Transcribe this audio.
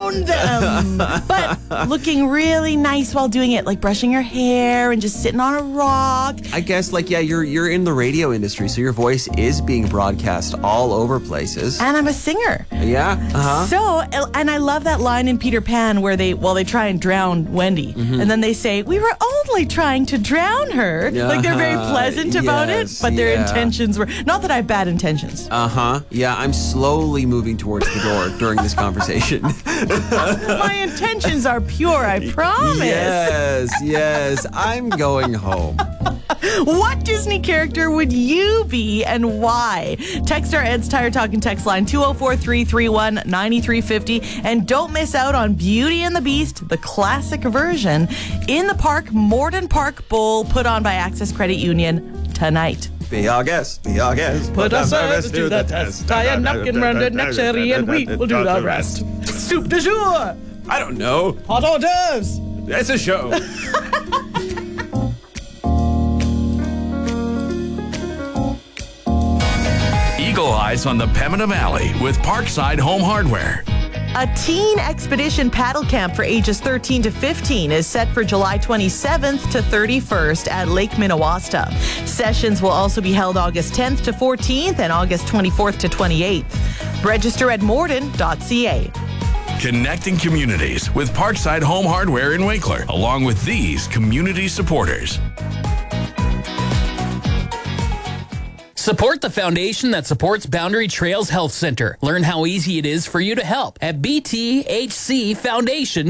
drown them. But looking really nice while doing it, like brushing your hair and just sitting on a rock. I guess, you're in the radio industry, so your voice is being broadcast all over places. And I'm a singer. Yeah. Uh-huh. So, and I love that line in Peter Pan where they try and drown Wendy. Mm-hmm. And then they say, we were only trying to drown her. Like they're very pleasant about it, but their intentions were, not that I have bad intentions. Uh-huh. Yeah, I'm slowly moving towards the door during this conversation. My intentions are pure, I promise. Yes. I'm going home. What Disney character would you be and why? Text our Ed's Tire Talking text line 204-331-9350. And don't miss out on Beauty and the Beast, the classic version, in the park, Morden Park Bowl, put on by Access Credit Union tonight. Be our guest. Put our service to the test. Tie a napkin round her neck, Sherry, and we will do the rest. Soup de jour. I don't know. Hot hors d'oeuvres. It's a show. Eagle Eyes on the Pembina Valley with Parkside Home Hardware. A teen expedition paddle camp for ages 13 to 15 is set for July 27th to 31st at Lake Minnewaska. Sessions will also be held August 10th to 14th and August 24th to 28th. Register at morden.ca. Connecting communities with Parkside Home Hardware in Winkler, along with these community supporters. Support the foundation that supports Boundary Trails Health Center. Learn how easy it is for you to help at BTHC Foundation.